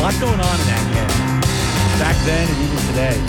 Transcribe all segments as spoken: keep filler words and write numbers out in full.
lot going on in that game. Back then and even today.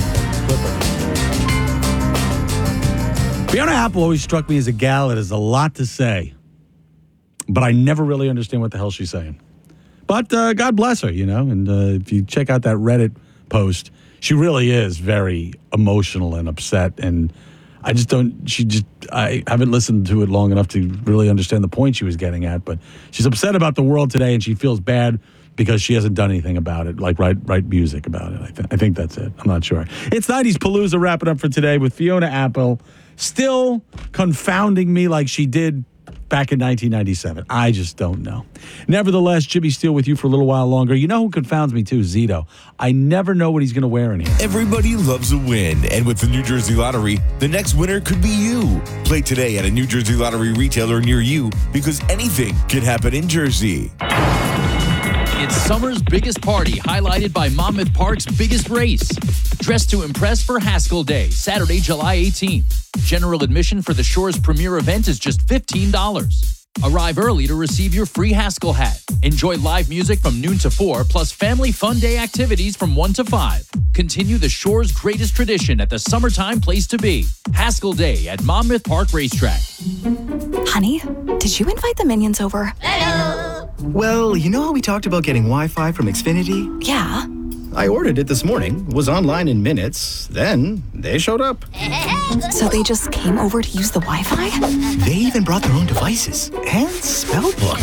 Clippers. Fiona Apple always struck me as a gal that has a lot to say. But I never really understand what the hell she's saying. But uh, God bless her, you know. And uh, if you check out that Reddit post, she really is very emotional and upset. And I just don't, she just, I haven't listened to it long enough to really understand the point she was getting at. But she's upset about the world today, and she feels bad because she hasn't done anything about it, like write write music about it. I, th- I think that's it. I'm not sure. It's nineties Palooza wrapping up for today with Fiona Apple still confounding me like she did back in nineteen ninety-seven. I just don't know. Nevertheless, Jimmy Steele with you for a little while longer. You know who confounds me too? Zito. I never know what he's going to wear in here. Everybody loves a win, and with the New Jersey Lottery, the next winner could be you. Play today at a New Jersey Lottery retailer near you, because anything can happen in Jersey. It's summer's biggest party, highlighted by Monmouth Park's biggest race. Dress to impress for Haskell Day, Saturday, July eighteenth. General admission for the Shore's premier event is just fifteen dollars. Arrive early to receive your free Haskell hat. Enjoy live music from noon to four, plus family fun day activities from one to five. Continue the Shore's greatest tradition at the summertime place to be. Haskell Day at Monmouth Park Racetrack. Honey, did you invite the minions over? Hello. Well, you know how we talked about getting Wi-Fi from Xfinity? Yeah. I ordered it this morning, was online in minutes, then they showed up. So they just came over to use the Wi-Fi? They even brought their own devices and spell book.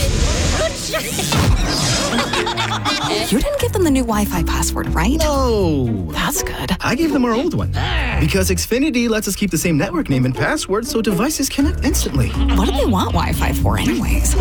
You didn't give them the new Wi-Fi password, right? No. That's good. I gave them our old one. Because Xfinity lets us keep the same network name and password so devices connect instantly. What do they want Wi-Fi for anyways?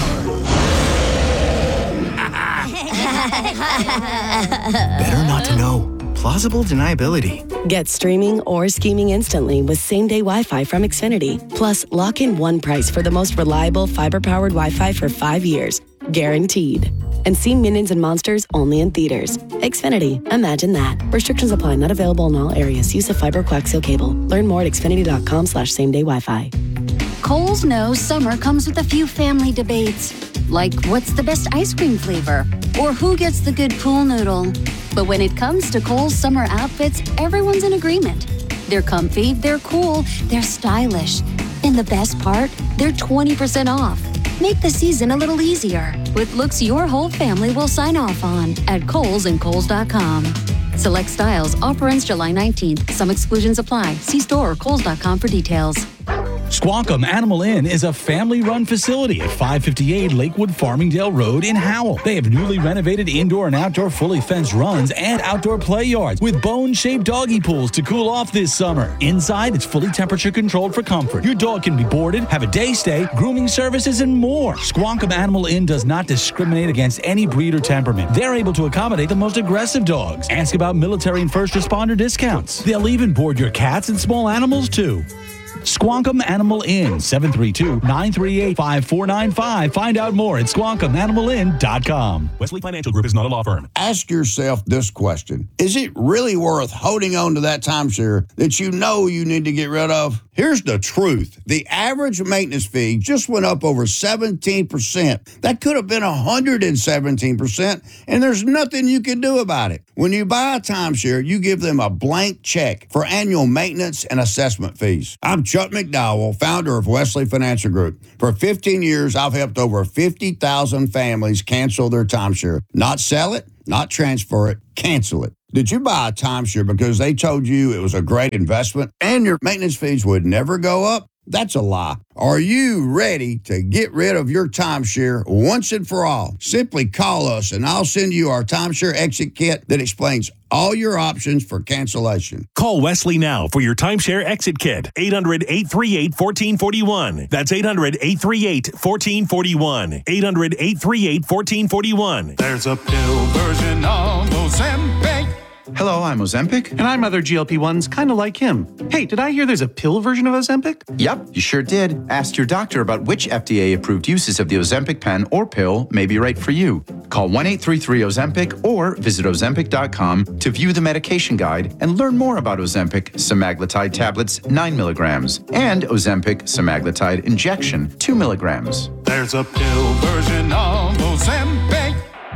Better not to know. Plausible deniability. Get streaming or scheming instantly with same-day Wi-Fi from Xfinity. Plus, lock in one price for the most reliable fiber-powered Wi-Fi for five years. Guaranteed. And see Minions and Monsters only in theaters. Xfinity. Imagine that. Restrictions apply. Not available in all areas. Use of fiber coaxial cable. Learn more at xfinity.com slash same-day Wi-Fi. Kohl's knows summer comes with a few family debates. Like, what's the best ice cream flavor? Or who gets the good pool noodle? But when it comes to Kohl's summer outfits, everyone's in agreement. They're comfy, they're cool, they're stylish. And the best part, they're twenty percent off. Make the season a little easier with looks your whole family will sign off on at Kohl's and Kohl's dot com. Select styles. Offer ends July nineteenth. Some exclusions apply. See store or Kohl's dot com for details. Squawkum Animal Inn is a family-run facility at five fifty-eight Lakewood Farmingdale Road in Howell. They have newly renovated indoor and outdoor fully fenced runs and outdoor play yards with bone-shaped doggy pools to cool off this summer. Inside, it's fully temperature-controlled for comfort. Your dog can be boarded, have a day stay, grooming services, and more. Squawkum Animal Inn does not discriminate against any breed or temperament. They're able to accommodate the most aggressive dogs. Ask about military and first responder discounts. They'll even board your cats and small animals, too. Squawkum Animal Inn, seven three two, nine three eight, five four nine five. Find out more at squawkum animal inn dot com. Wesley Financial Group is not a law firm. Ask yourself this question. Is it really worth holding on to that timeshare that you know you need to get rid of? Here's the truth. The average maintenance fee just went up over seventeen percent. That could have been one hundred seventeen percent, and there's nothing you can do about it. When you buy a timeshare, you give them a blank check for annual maintenance and assessment fees. I'm Chuck McDowell, founder of Wesley Financial Group. For fifteen years, I've helped over fifty thousand families cancel their timeshare. Not sell it, not transfer it, cancel it. Did you buy a timeshare because they told you it was a great investment and your maintenance fees would never go up? That's a lie. Are you ready to get rid of your timeshare once and for all? Simply call us and I'll send you our timeshare exit kit that explains all your options for cancellation. Call Wesley now for your timeshare exit kit. eight hundred, eight three eight, one four four one. That's eight hundred, eight three eight, one four four one. eight hundred, eight three eight, one four four one. There's a pill version of Ozempic. Hello, I'm Ozempic. And I'm other G L P ones kind of like him. Hey, did I hear there's a pill version of Ozempic? Yep, you sure did. Ask your doctor about which F D A-approved uses of the Ozempic pen or pill may be right for you. Call one eight three three Ozempic or visit ozempic dot com to view the medication guide and learn more about Ozempic semaglutide tablets nine milligrams and Ozempic semaglutide injection two milligrams. There's a pill version of Ozempic.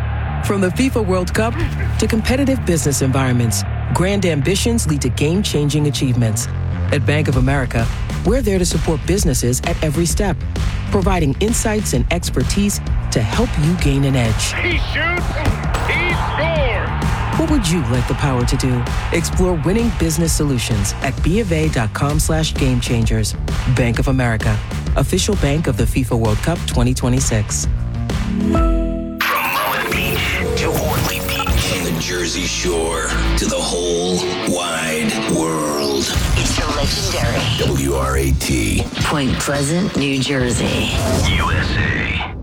From the FIFA World Cup to competitive business environments, grand ambitions lead to game-changing achievements. At Bank of America, we're there to support businesses at every step, providing insights and expertise to help you gain an edge. He shoots, he scores! What would you like the power to do? Explore winning business solutions at BofA.com slash game changers. Bank of America, official bank of the FIFA World Cup twenty twenty-six. To Orly Beach. From the Jersey Shore to the whole wide world. It's the legendary W R A T. Point Pleasant, New Jersey. U S A.